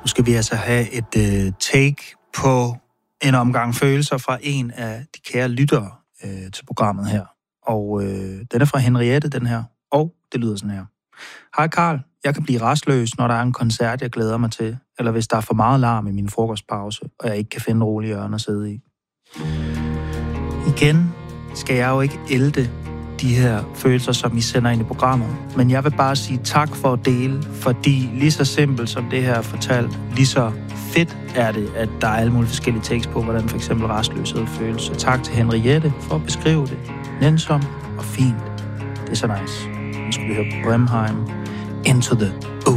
Nu skal vi altså have et take på en omgang følelser fra en af de kære lyttere til programmet her. Og den er fra Henriette, den her. Og det lyder sådan her. Hej Karl, jeg kan blive rastløs, når der er en koncert, jeg glæder mig til. Eller hvis der er for meget larm i min frokostpause, og jeg ikke kan finde rolige hjørner at sidde i. Igen skal jeg jo ikke ælte de her følelser, som I sender ind i programmet. Men jeg vil bare sige tak for at dele, fordi lige så simpelt som det her er fortalt, lige så fedt er det, at der er alle mulige forskellige tekster på, hvordan for eksempel rastløshed føles. Så tak til Henriette for at beskrive det nænsomt og fint. Det er så nice. Nu skal vi høre Bremheim, Into the